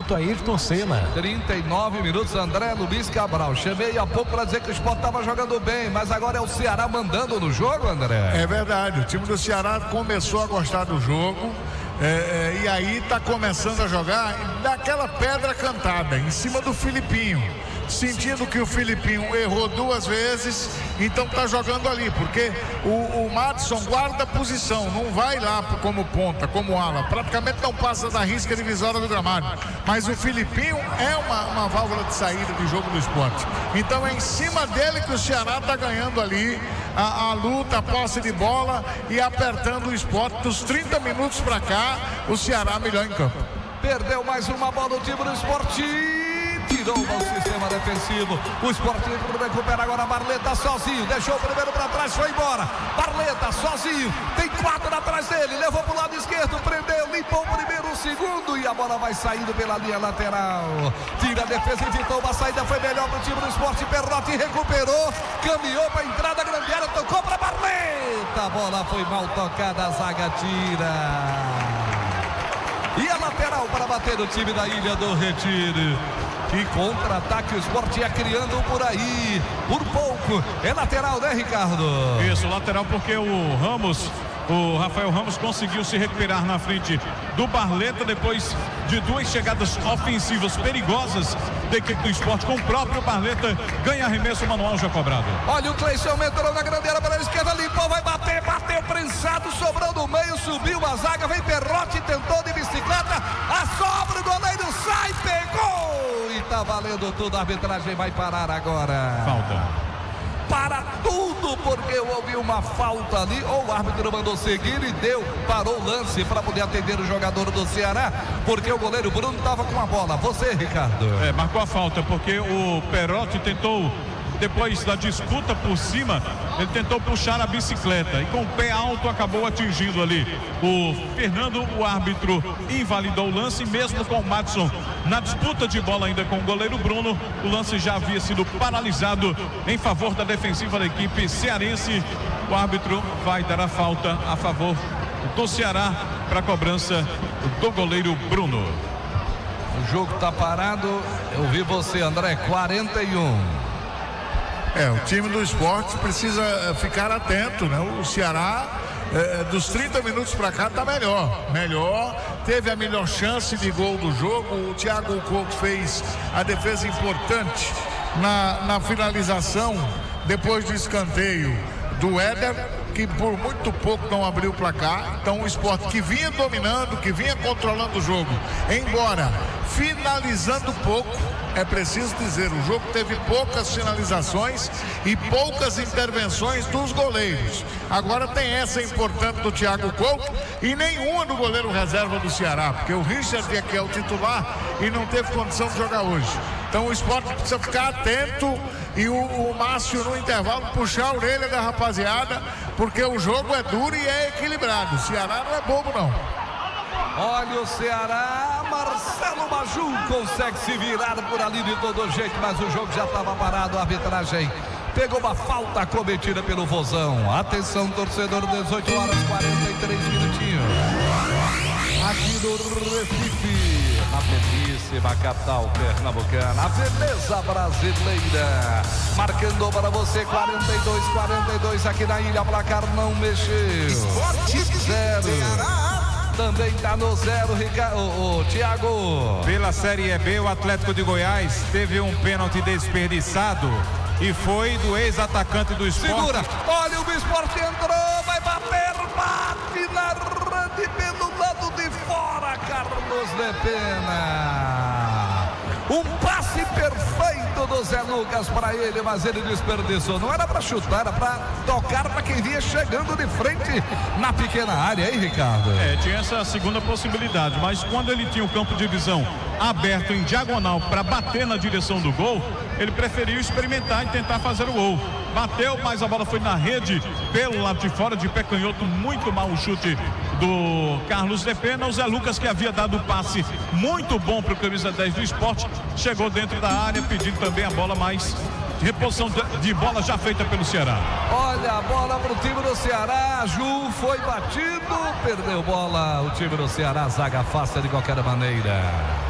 árbitro Ayrton Senna. 39 minutos, André Luiz Cabral. Chamei há pouco para dizer que o Sport estava jogando bem, mas agora é o Ceará mandando no jogo, André. É verdade, o time do Ceará começou a gostar do jogo. E aí tá começando a jogar daquela pedra cantada em cima do Filipinho, sentindo que o Filipinho errou 2 vezes, então tá jogando ali, porque o Madison guarda a posição, não vai lá como ponta, como ala, praticamente não passa da risca divisória do gramado, mas o Filipinho é uma válvula de saída de jogo do Sport, então é em cima dele que o Ceará tá ganhando ali a luta, a posse de bola e apertando o Sport. Dos 30 minutos para cá, o Ceará melhor em campo. Perdeu mais uma bola o time do Sport. Tirou o sistema defensivo. O Sport recupera agora. Barleta sozinho. Deixou o primeiro para trás. Foi embora. Barleta sozinho. Tem 4 atrás dele. Levou para o lado esquerdo. Prendeu. Limpou o primeiro, o segundo. E a bola vai saindo pela linha lateral. Tira a defesa. Evitou uma saída. Foi melhor para o time do Sport. Perrotti recuperou. Caminhou para a entrada. Grande área. Tocou para Barleta. A bola foi mal tocada. A zaga tira. E a lateral para bater no time da Ilha do Retiro. Que contra-ataque o Sport ia criando por aí. Por pouco. É lateral, né, Ricardo? Isso, lateral porque o Rafael Ramos conseguiu se recuperar na frente do Barleta depois de 2 chegadas ofensivas perigosas da equipe do Sport, com o próprio Barleta. Ganha arremesso manual já cobrado. Olha o Cleison entrou na grande área para a esquerda, limpou, vai bater, bateu prensado, sobrou no meio, subiu a zaga, vem Perrotti, tentou de bicicleta, a sobra, o goleiro sai, pegou e tá valendo tudo, a arbitragem vai parar agora. Falta. Para tudo, porque houve uma falta ali, ou o árbitro mandou seguir e parou o lance para poder atender o jogador do Ceará, porque o goleiro Bruno estava com a bola. Você, Ricardo? Marcou a falta, porque o Perrotti tentou, depois da disputa por cima, ele tentou puxar a bicicleta e com o pé alto acabou atingindo ali o Fernando. O árbitro invalidou o lance, mesmo com o Madison na disputa de bola ainda com o goleiro Bruno. O lance já havia sido paralisado em favor da defensiva da equipe cearense. O árbitro vai dar a falta a favor do Ceará para a cobrança do goleiro Bruno. O jogo está parado. Eu vi você, André. 41. O time do Sport precisa ficar atento, né? O Ceará, dos 30 minutos para cá, tá melhor, teve a melhor chance de gol do jogo. O Thiago Couto fez a defesa importante na finalização, depois do escanteio do Éder, que por muito pouco não abriu o placar. Então o Sport, que vinha dominando, que vinha controlando o jogo, embora finalizando pouco, é preciso dizer, o jogo teve poucas finalizações e poucas intervenções dos goleiros. Agora tem essa importante do Thiago Couto e nenhuma do goleiro reserva do Ceará, porque o Richard aqui é o titular e não teve condição de jogar hoje. Então o Sport precisa ficar atento e o Márcio no intervalo puxar a orelha da rapaziada, porque o jogo é duro e é equilibrado. O Ceará não é bobo não. Olha o Ceará, Marcelo Maju consegue se virar por ali de todo jeito, mas o jogo já estava parado. A arbitragem pegou uma falta cometida pelo Vozão. Atenção, torcedor, 18 horas 43 minutinhos. Aqui no Recife, na belíssima capital pernambucana, a beleza brasileira. Marcando para você 42 aqui na ilha, placar não mexeu. Esporte 0. Também tá no 0, o Thiago. Pela Série B, o Atlético de Goiás teve um pênalti desperdiçado e foi do ex-atacante do Sport. Segura, olha o Sport entrou, vai bater, bate na rede pelo lado de fora, Carlos de Pena. Um passe perfeito do Zé Lucas para ele, mas ele desperdiçou. Não era para chutar, era para tocar para quem vinha chegando de frente na pequena área, hein, Ricardo? Tinha essa segunda possibilidade, mas quando ele tinha o campo de visão aberto em diagonal para bater na direção do gol, ele preferiu experimentar e tentar fazer o gol. Bateu, mas a bola foi na rede pelo lado de fora, de pé canhoto. Muito mal o chute do Carlos de Pena. O Zé Lucas, que havia dado o passe muito bom para o camisa 10 do Sport, chegou dentro da área pedindo também a bola, mas reposição de bola já feita pelo Ceará. Olha a bola para o time do Ceará. Ju foi batido, perdeu bola. O time do Ceará, zaga afasta de qualquer maneira.